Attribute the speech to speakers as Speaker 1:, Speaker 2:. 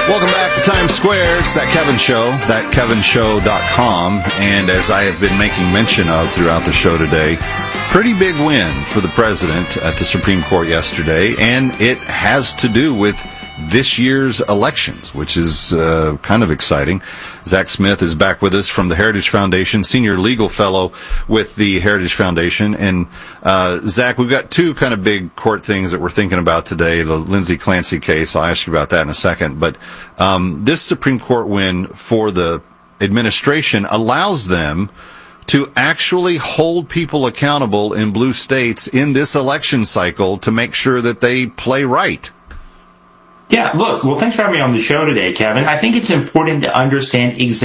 Speaker 1: Welcome back to Times Square. It's That Kevin Show, thatkevinshow.com. And as I have been making mention of throughout the show today, pretty big win for the president at the Supreme Court yesterday. And it has to do with this year's elections, which is kind of exciting. Zach Smith is back with us from the Heritage Foundation, senior legal fellow with the Heritage Foundation. And Zach, we've got two kind of big court things that we're thinking about today. The Lindsey Clancy case, I'll ask you about that in a second. But this Supreme Court win for the administration allows them to actually hold people accountable in blue states in this election cycle to make sure that they play right.
Speaker 2: Yeah, look, well, thanks for having me on the show today, Kevin. I think it's important to understand exactly